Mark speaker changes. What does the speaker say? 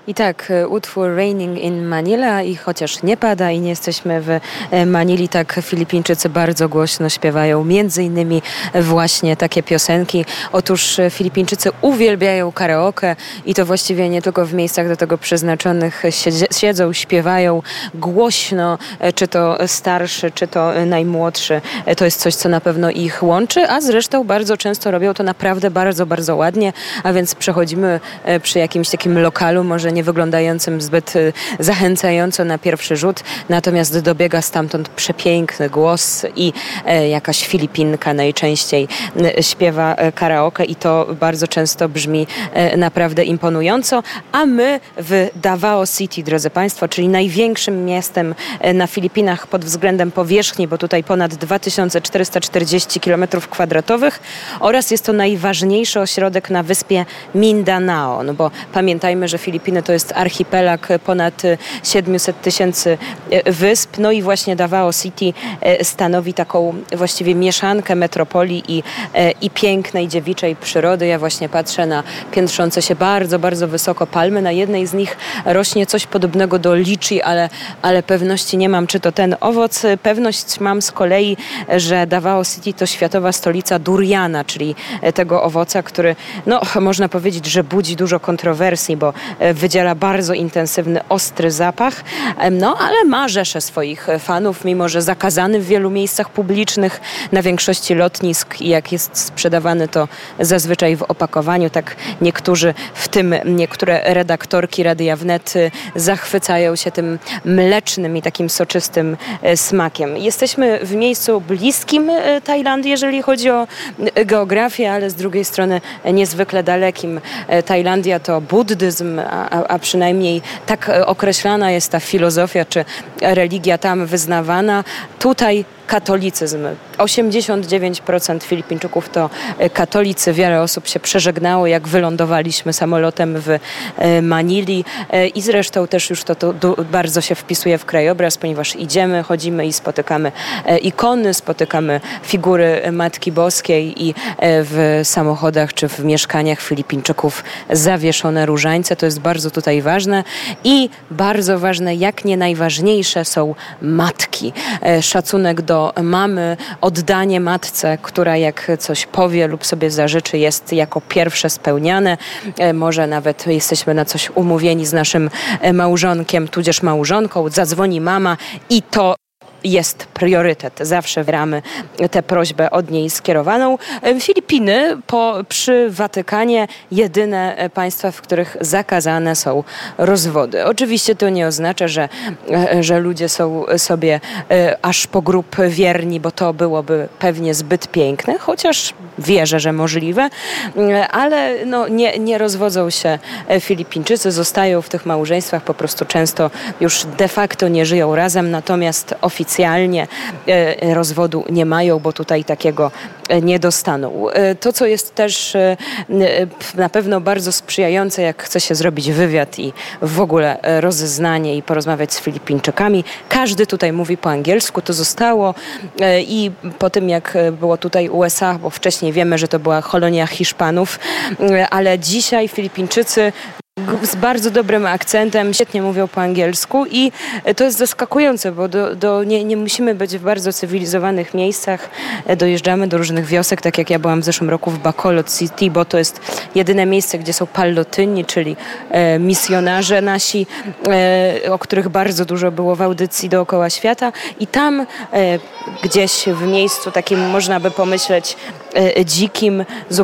Speaker 1: I tak, utwór Raining in Manila i chociaż nie pada i nie jesteśmy w Manili, tak Filipińczycy bardzo głośno śpiewają między innymi właśnie takie piosenki. Otóż Filipińczycy uwielbiają karaoke i to właściwie nie tylko w miejscach do tego przeznaczonych siedzą, śpiewają głośno, czy to starszy, czy to najmłodszy. To jest coś, co na pewno ich łączy, a zresztą bardzo często robią to naprawdę bardzo, bardzo ładnie, a więc przechodzimy przy jakimś takim lokalu, może nie wyglądającym zbyt zachęcająco na pierwszy rzut, natomiast dobiega stamtąd przepiękny głos i jakaś Filipinka najczęściej śpiewa karaoke i to bardzo często brzmi naprawdę imponująco, a my w Davao City, drodzy Państwo, czyli największym miastem na Filipinach pod względem powierzchni, bo tutaj ponad 2440 km² oraz jest to najważniejszy ośrodek na wyspie Mindanao, no bo pamiętajmy, że Filipiny to jest archipelag ponad 700 tysięcy wysp, no i właśnie Davao City stanowi taką właściwie mieszankę metropolii i pięknej dziewiczej przyrody. Ja właśnie patrzę na piętrzące się bardzo, bardzo wysoko palmy. Na jednej z nich rośnie coś podobnego do lichi, ale pewności nie mam, czy to ten owoc. Pewność mam z kolei, że Davao City to światowa stolica duriana, czyli tego owoca, który, no, można powiedzieć, że budzi dużo kontrowersji, bo wydziela bardzo intensywny, ostry zapach, no, ale ma rzeszę swoich fanów, mimo że zakazany w wielu miejscach publicznych, na większości lotnisk i jak jest sprzedawany, to zazwyczaj w opakowaniu. Tak niektórzy, w tym niektóre redaktorki Radia Wnet zachwycają się tym mlecznym i takim soczystym smakiem. Jesteśmy w miejscu bliskim Tajlandii, jeżeli chodzi o geografię, ale z drugiej strony niezwykle dalekim. Tajlandia to buddyzm, a przynajmniej tak określana jest ta filozofia czy religia tam wyznawana. Tutaj katolicyzm. 89% Filipińczyków to katolicy. Wiele osób się przeżegnało, jak wylądowaliśmy samolotem w Manili i zresztą też już to bardzo się wpisuje w krajobraz, ponieważ idziemy, chodzimy i spotykamy ikony, spotykamy figury Matki Boskiej i w samochodach czy w mieszkaniach Filipińczyków zawieszone różańce. To jest bardzo tutaj ważne i bardzo ważne, jak nie najważniejsze są matki. Szacunek do mamy, oddanie matce, która jak coś powie lub sobie zażyczy, jest jako pierwsze spełniane. Może nawet jesteśmy na coś umówieni z naszym małżonkiem, tudzież małżonką, zadzwoni mama i to jest priorytet. Zawsze wramy tę prośbę od niej skierowaną. Filipiny przy Watykanie jedyne państwa, w których zakazane są rozwody. Oczywiście to nie oznacza, że ludzie są sobie aż po grób wierni, bo to byłoby pewnie zbyt piękne, chociaż wierzę, że możliwe, ale no, nie rozwodzą się Filipińczycy, zostają w tych małżeństwach, po prostu często już de facto nie żyją razem, natomiast oficjalnie rozwodu nie mają, bo tutaj takiego nie dostaną. To, co jest też na pewno bardzo sprzyjające, jak chce się zrobić wywiad i w ogóle rozeznanie i porozmawiać z Filipińczykami. Każdy tutaj mówi po angielsku, to zostało i po tym, jak było tutaj USA, bo wcześniej wiemy, że to była kolonia Hiszpanów, ale dzisiaj Filipińczycy z bardzo dobrym akcentem, świetnie mówią po angielsku i to jest zaskakujące, bo nie musimy być w bardzo cywilizowanych miejscach. Dojeżdżamy do różnych wiosek, tak jak ja byłam w zeszłym roku w Bacolod City, bo to jest jedyne miejsce, gdzie są pallotyni, czyli misjonarze nasi, o których bardzo dużo było w audycji dookoła świata i tam gdzieś w miejscu takim, można by pomyśleć, dzikim,